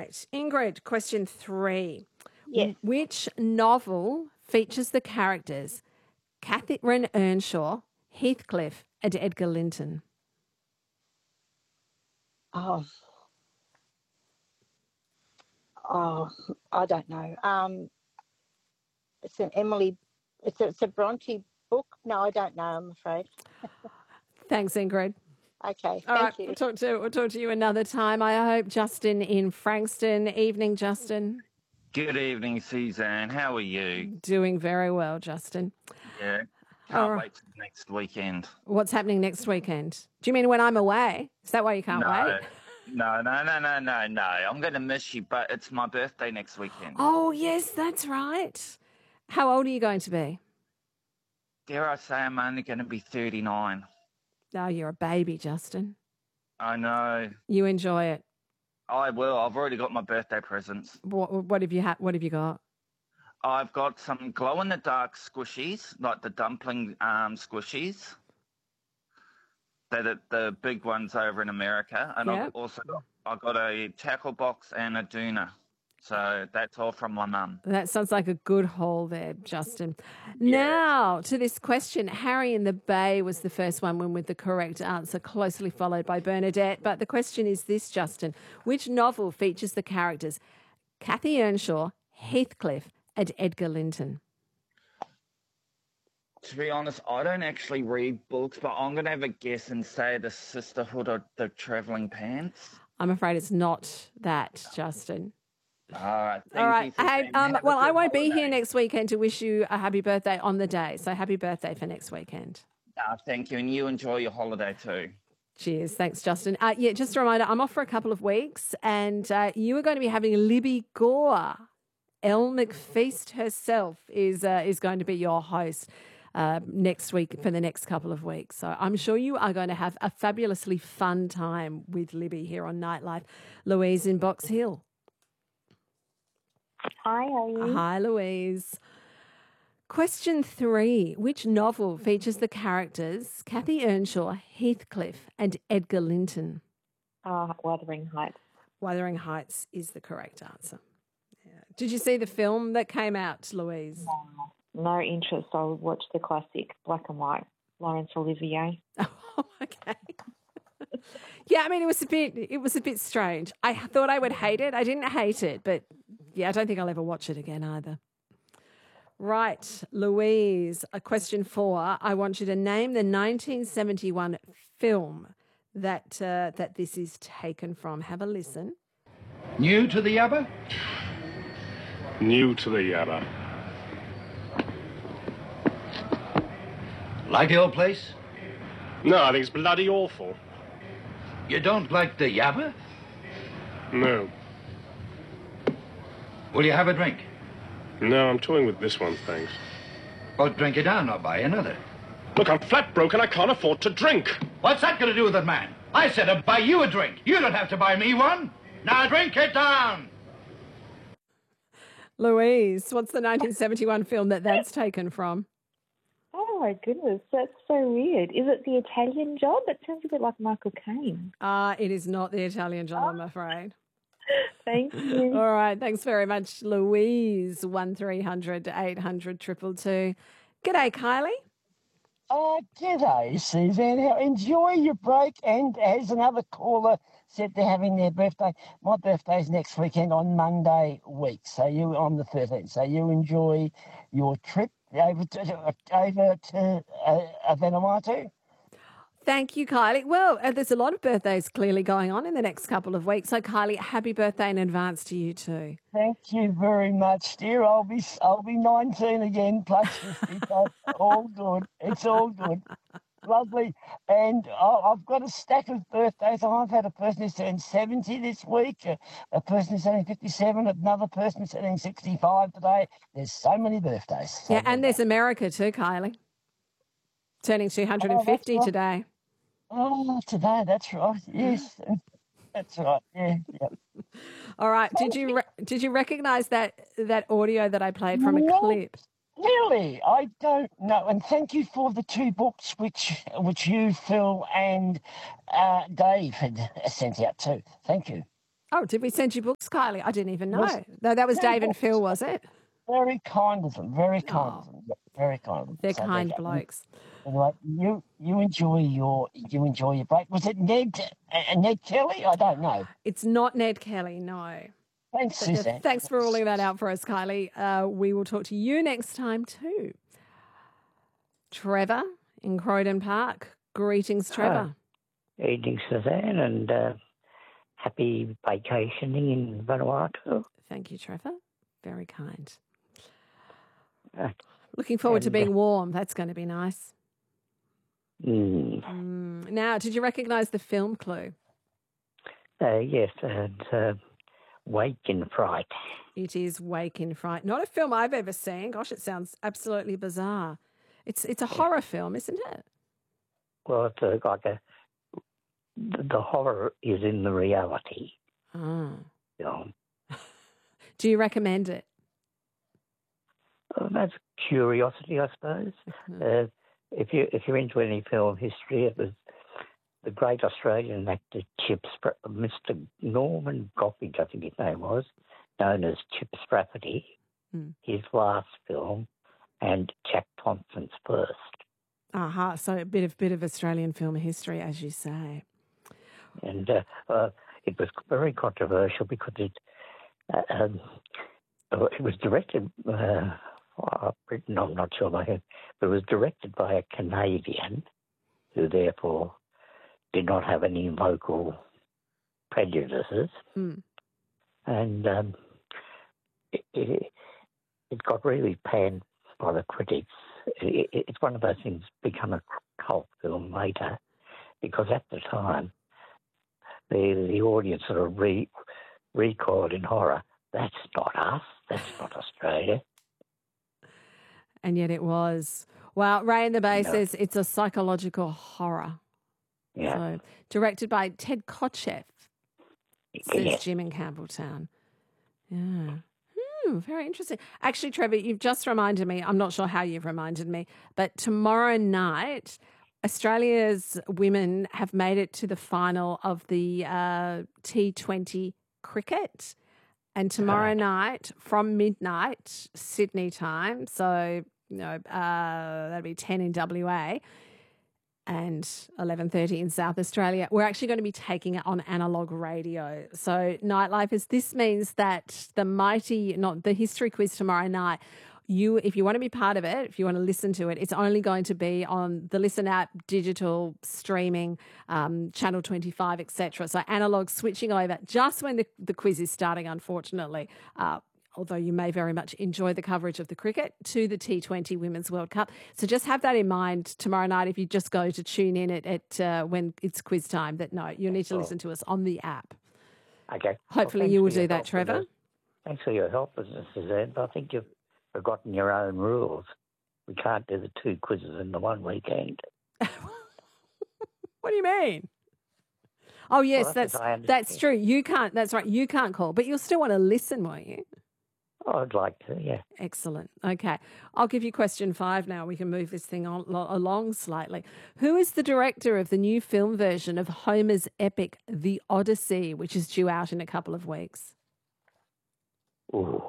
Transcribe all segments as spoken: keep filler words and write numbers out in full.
right. Ingrid, question three. Yes. Which novel features the characters Catherine Earnshaw, Heathcliff, and Edgar Linton? Oh, oh, I don't know. Um, it's an Emily. It's a, it's a Bronte book. No, I don't know. I'm afraid. Thanks, Ingrid. Okay, All thank right, you. we'll talk to we'll talk to you another time. I hope. Justin in Frankston. Evening, Justin. Good evening, Suzanne. How are you? Doing very well, Justin. Yeah. Can't All right. wait till next weekend. What's happening next weekend? Do you mean when I'm away? Is that why you can't no, wait? no, no, no, no, no, no. I'm going to miss you, but it's my birthday next weekend. Oh, yes, that's right. How old are you going to be? Dare I say I'm only going to be thirty-nine. Oh, you're a baby, Justin. I know. You enjoy it. I will. I've already got my birthday presents. What, what have you ha- What have you got? I've got some glow-in-the-dark squishies, like the dumpling um, squishies. They're the, the big ones over in America. And Yep. I've also got, I've got a tackle box and a doona. So that's all from my mum. That sounds like a good haul there, Justin. Now, to this question, Harry in the Bay was the first one with the correct answer, closely followed by Bernadette. But the question is this, Justin. Which novel features the characters Cathy Earnshaw, Heathcliff, and Edgar Linton? To be honest, I don't actually read books, but I'm going to have a guess and say the Sisterhood of the Travelling Pants. I'm afraid it's not that, Justin. All right. Thank All right. You, Suzanne. Hey, um, Have a well, I good won't be holiday. here next weekend to wish you a happy birthday on the day. So happy birthday for next weekend. Uh, thank you, and you enjoy your holiday too. Cheers. Thanks, Justin. Uh, yeah, just a reminder, I'm off for a couple of weeks, and uh, you are going to be having Libby Gore. Elle McFeast herself is uh, is going to be your host uh, next week for the next couple of weeks. So I'm sure you are going to have a fabulously fun time with Libby here on Nightlife. Louise in Box Hill. Hi, how are you? Hi, Louise. Question three. Which novel features the characters Cathy Earnshaw, Heathcliff, and Edgar Linton? Uh, Wuthering Heights. Wuthering Heights is the correct answer. Yeah. Did you see the film that came out, Louise? No, no interest. I'll watch the classic black and white, Laurence Olivier. Oh, okay. Yeah, I mean, it was a bit, it was a bit strange. I thought I would hate it. I didn't hate it, but yeah, I don't think I'll ever watch it again either. Right, Louise, a question four. I want you to name the nineteen seventy-one film that uh, that this is taken from. Have a listen. New to the Yabba? New to the Yabba. Like the old place? No, I think it's bloody awful. You don't like the Yabba? No. Will you have a drink? No, I'm toying with this one, thanks. Well, drink it down, I'll buy another. Look, I'm flat broke and I can't afford to drink. What's that going to do with it, man? I said I'd buy you a drink. You don't have to buy me one. Now drink it down. Louise, what's the nineteen seventy-one film that that's taken from? Oh, my goodness. That's so weird. Is it The Italian Job? It sounds a bit like Michael Caine. Uh, it is not The Italian Job, I'm afraid. Thank you. All right. Thanks very much, Louise. one three hundred eight hundred two two two. G'day, Kylie. Uh, g'day, Suzanne. How- Enjoy your break. And as another caller said, they're having their birthday. My birthday's next weekend on Monday week. So you on the thirteenth. So you enjoy your trip over to over to uh, Vanuatu. Thank you, Kylie. Well, uh, there's a lot of birthdays clearly going on in the next couple of weeks. So, Kylie, happy birthday in advance to you too. Thank you very much, dear. I'll be I'll be nineteen again, plus fifty. So all good. It's all good. Lovely. And I- I've got a stack of birthdays. I've had a person who's turned seventy this week, a, a person who's turning fifty-seven, another person who's turning sixty-five today. There's so many birthdays. So Yeah, and there's America too, Kylie. Turning two hundred fifty Oh, that's right. today. Oh, today, that's right. Yes, that's right. Yeah, yeah. All right. Did you re- did you recognise that that audio that I played from a No. clip? Really, I don't know. And thank you for the two books which which you, Phil, and uh, Dave had sent out too. Thank you. Oh, did we send you books, Kylie? I didn't even know. Was- No, that was No, Dave and books. Phil, was it? Very kind of them. Very kind Oh. of them. Very kind of them. They're So kind they- blokes. Anyway, you you enjoy your you enjoy your break. Was it Ned uh, Ned Kelly? I don't know. It's not Ned Kelly, no. Thanks, But, uh, Suzanne. thanks for ruling that out for us, Kylie. Uh, we will talk to you next time too. Trevor in Croydon Park. Greetings, Trevor. Evening, Suzanne, and uh, happy vacationing in Vanuatu. Thank you, Trevor. Very kind. Uh, Looking forward to and, being uh, warm. That's going to be nice. mm, Mm. Now, did you recognise the film clue? uh, yes, and uh, Wake in Fright. It is Wake in Fright. Not a film I've ever seen. Gosh, it sounds absolutely bizarre. It's it's a horror film, isn't it? Well, it's uh, like a the the horror is in the reality Oh. film. Do you recommend it? Uh, that's curiosity, I suppose. Uh, if you if you're into any film history, it was the great Australian actor Chip Spra- Mister Norman Goffridge, I think his name was, known as Chip Sprafferty, Hmm. his last film, and Jack Thompson's first. Aha, so a bit of bit of Australian film history, as you say. And uh, uh, it was very controversial because it uh, um, uh, it was directed uh, uh, Britain, I'm not sure by whom, but it was directed by a Canadian who therefore did not have any local prejudices. Mm. And um, it, it, it got really panned by the critics. It, it, it's one of those things become a cult film later because at the time the the audience sort of re, recoiled in horror. That's not us. That's not Australia. And yet it was. Well, Ray in the Bay No. says it's a psychological horror. Yeah. So, directed by Ted Kotcheff, says Yes. Jim in Campbelltown. Yeah. Hmm, very interesting. Actually, Trevor, you've just reminded me, I'm not sure how you've reminded me, but tomorrow night, Australia's women have made it to the final of the uh, T twenty cricket. And tomorrow Right. night from midnight, Sydney time, so, you know, uh, that'll be ten in W A and eleven thirty in South Australia, we're actually going to be taking it on analog radio. So Nightlifers, this means that the mighty, not the history quiz tomorrow night, you, if you want to be part of it, if you want to listen to it, it's only going to be on the Listen app, digital streaming, um, Channel twenty-five, et cetera. So analog switching over just when the, the quiz is starting, unfortunately. Uh, although you may very much enjoy the coverage of the cricket, to the T twenty Women's World Cup. So just have that in mind tomorrow night if you just go to tune in at, at uh, when it's quiz time, that no, you need to Sure. listen to us on the app. Okay. Hopefully thanks you will for your do that, help with Trevor. this. Thanks for your help, Suzanne. But I think you've forgotten your own rules. We can't do the two quizzes in the one weekend. What do you mean? Oh, yes, Well, that's that's what I that's understand. true. You can't, that's right, you can't call, but you'll still want to listen, won't you? Oh, I'd like to, yeah. Excellent. Okay. I'll give you question five now. We can move this thing on, lo- along slightly. Who is the director of the new film version of Homer's epic, The Odyssey, which is due out in a couple of weeks? Ooh.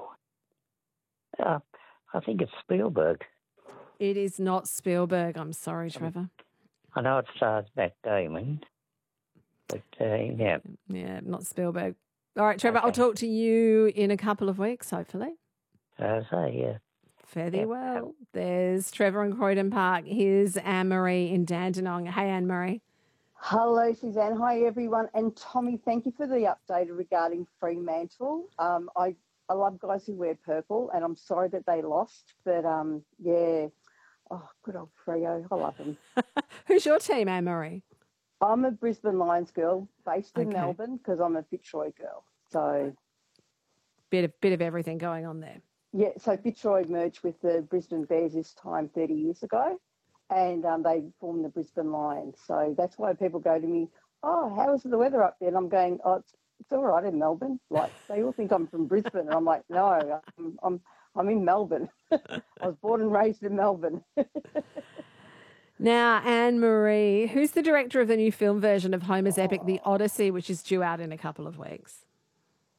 Uh, I think it's Spielberg. It is not Spielberg. I'm sorry, Trevor. I know it stars Matt Damon, but uh, yeah. Yeah, not Spielberg. All right, Trevor, I'll Okay. talk to you in a couple of weeks, hopefully. Uh, so, yeah. Fare thee Yeah. well. There's Trevor in Croydon Park. Here's Anne-Marie in Dandenong. Hey, Anne-Marie. Hello, Suzanne. Hi, everyone. And Tommy, thank you for the update regarding Fremantle. Um, I, I love guys who wear purple, and I'm sorry that they lost. But, um, yeah, oh, good old Freo. I love him. Who's your team, Anne-Marie? I'm a Brisbane Lions girl based in Okay. Melbourne because I'm a Fitzroy girl. So, Bit of, bit of everything going on there. yeah, so Fitzroy merged with the Brisbane Bears this time thirty years ago, and um, they formed the Brisbane Lions. So that's why people go to me, oh, how is the weather up there? And I'm going, oh, it's, it's all right in Melbourne. Like, they all think I'm from Brisbane. And I'm like, no, I'm, I'm, I'm in Melbourne. I was born and raised in Melbourne. Now, Anne-Marie, who's the director of the new film version of Homer's epic, The Odyssey, which is due out in a couple of weeks?